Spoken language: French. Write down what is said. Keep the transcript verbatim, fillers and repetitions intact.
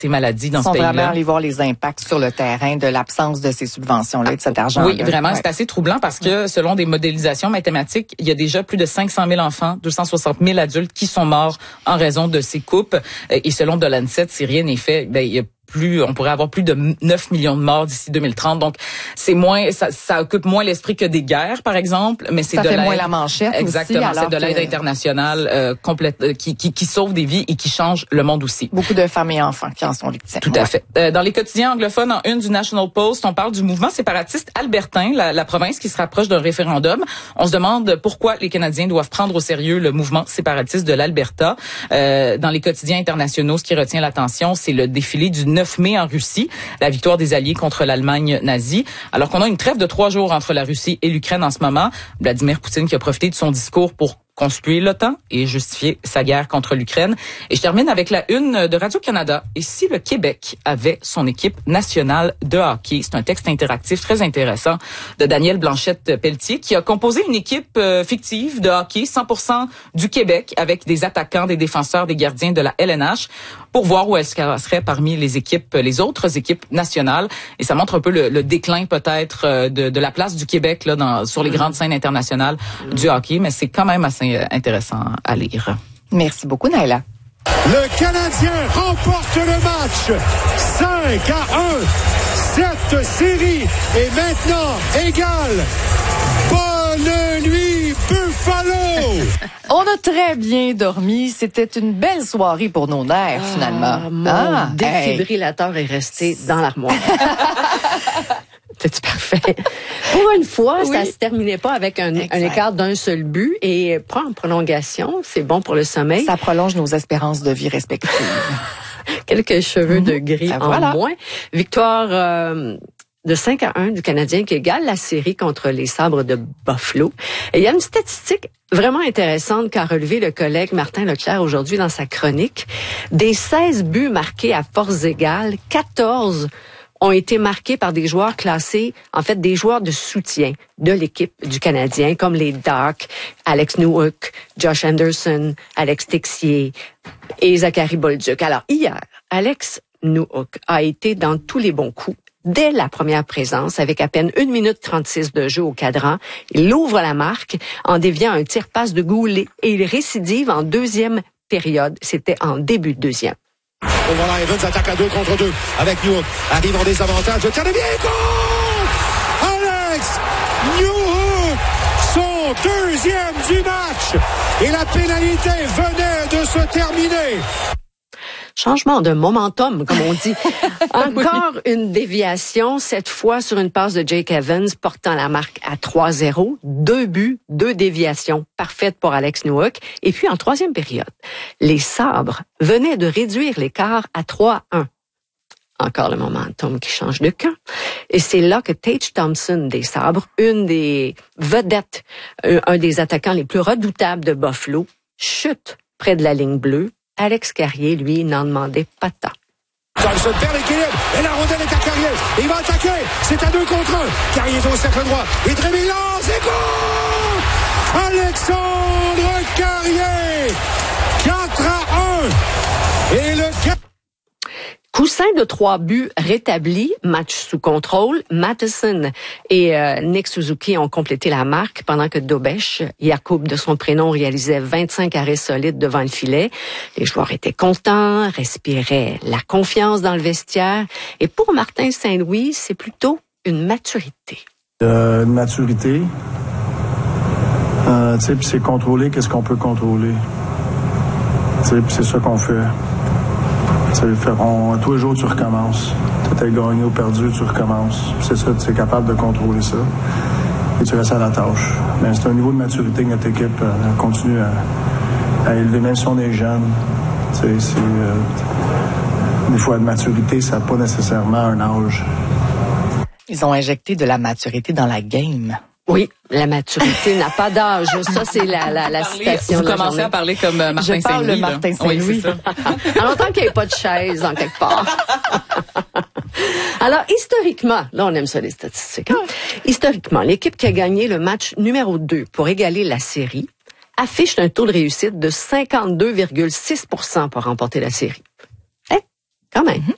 tes maladies dans Ils ce sont pays-là. vraiment allés voir les impacts sur le terrain de l'absence de ces subventions-là et de cet argent. Oui, vraiment, ouais. c'est assez troublant parce que selon des modélisations mathématiques, il y a déjà plus de cinq cent mille enfants, deux cent soixante mille adultes qui sont morts en raison de ces coupes. Et selon The Lancet, si rien n'est fait, ben il y a plus, on pourrait avoir plus de neuf millions de morts d'ici deux mille trente. Donc, c'est moins, ça, ça occupe moins l'esprit que des guerres, par exemple, mais c'est ça de fait l'aide. moins la manchette Exactement, aussi, c'est de l'aide que... internationale euh, complète, euh, qui, qui, qui sauve des vies et qui change le monde aussi. Beaucoup de femmes et enfants qui en sont victimes. Tout ouais. à fait. Euh, dans les quotidiens anglophones, en une du National Post, on parle du mouvement séparatiste albertain, la, la province qui se rapproche d'un référendum. On se demande pourquoi les Canadiens doivent prendre au sérieux le mouvement séparatiste de l'Alberta. Euh, dans les quotidiens internationaux, ce qui retient l'attention, c'est le défilé du neuf mai en Russie, la victoire des Alliés contre l'Allemagne nazie. Alors qu'on a une trêve de trois jours entre la Russie et l'Ukraine en ce moment, Vladimir Poutine qui a profité de son discours pour conspuer l'OTAN et justifier sa guerre contre l'Ukraine. Et je termine avec la une de Radio-Canada. Et si le Québec avait son équipe nationale de hockey? C'est un texte interactif très intéressant de Daniel Blanchette-Pelletier qui a composé une équipe euh, fictive de hockey cent pour cent du Québec avec des attaquants, des défenseurs, des gardiens de la L N H pour voir où elle se classerait parmi les équipes, les autres équipes nationales. Et ça montre un peu le, le déclin peut-être de, de la place du Québec là, dans, sur les grandes scènes internationales du hockey. Mais c'est quand même assez intéressant à lire. Merci beaucoup, Naila. Le Canadien remporte le match cinq à un. Cette série est maintenant égale. Bonne nuit, Buffalo! On a très bien dormi. C'était une belle soirée pour nos nerfs, Ah, finalement. Mon Ah, défibrillateur hey. est resté dans l'armoire. C'était parfait. Pour une fois, oui. Ça se terminait pas avec un, un écart d'un seul but et pas en prolongation. C'est bon pour le sommeil. Ça prolonge nos espérances de vie respectives. Quelques cheveux mmh. de gris ben en voilà. moins. Victoire euh, de cinq à un du Canadien qui égale la série contre les Sabres de Buffalo. Et il y a une statistique vraiment intéressante qu'a relevé le collègue Martin Leclerc aujourd'hui dans sa chronique. Des seize buts marqués à force égale, quatorze ont été marqués par des joueurs classés, en fait, des joueurs de soutien de l'équipe du Canadien, comme les Dark, Alex Newhook, Josh Anderson, Alex Texier et Zachary Bolduc. Alors, hier, Alex Newhook a été dans tous les bons coups. Dès la première présence, avec à peine une minute trente-six de jeu au cadran, il ouvre la marque en déviant un tir-passe de Goulet et il récidive en deuxième période. C'était en début de deuxième. Et voilà, Evans attaque à deux contre deux avec Newhook. Arrive en désavantage. Le tir de Bianco! Alex Newhook! Son deuxième du match! Et la pénalité venait de se terminer. Changement de momentum, comme on dit. Encore oui. Une déviation, cette fois sur une passe de Jake Evans, portant la marque à trois zéro. Deux buts, deux déviations parfaites pour Alex Newhook. Et puis, en troisième période, les Sabres venaient de réduire l'écart à trois un. Encore le momentum qui change de camp. Et c'est là que Tage Thompson des Sabres, une des vedettes, un des attaquants les plus redoutables de Buffalo, chute près de la ligne bleue. Alex Carrier, lui, n'en demandait pas tant. Thompson perd l'équilibre et la rondelle est à Carrier. Il va attaquer. C'est à deux contre un. Carrier est au cercle droit. Et Drémillan, c'est goal! Alexandre Carrier! quatre à un. Et le Coussin de trois buts rétabli, match sous contrôle. Matheson et euh, Nick Suzuki ont complété la marque pendant que Dobesh, Yacoub de son prénom, réalisait vingt-cinq arrêts solides devant le filet. Les joueurs étaient contents, respiraient la confiance dans le vestiaire. Et pour Martin Saint-Louis, c'est plutôt une maturité. Euh, une maturité. Euh, tu sais, puis c'est contrôler qu'est-ce qu'on peut contrôler. Tu sais, puis c'est ça qu'on fait. On, tous les jours, tu recommences. Tu as gagné ou perdu, tu recommences. C'est ça, tu es capable de contrôler ça. Et tu restes à la tâche. Mais c'est un niveau de maturité que notre équipe euh, continue à, à élever, même si on est jeune. C'est, c'est, euh, des fois, de maturité, ça n'a pas nécessairement un âge. Ils ont injecté de la maturité dans la game. Oui, la maturité n'a pas d'âge. Ça, c'est la, la, la citation. Vous commencez à parler comme Martin Saint-Louis. Je parle de Martin Saint-Louis. Oui, en tant qu'il n'y ait pas de chaise en quelque part. Alors, historiquement, là, on aime ça, les statistiques. Hein? Historiquement, l'équipe qui a gagné le match numéro deux pour égaler la série affiche un taux de réussite de cinquante-deux virgule six pour cent pour remporter la série. Eh, quand même. Mm-hmm.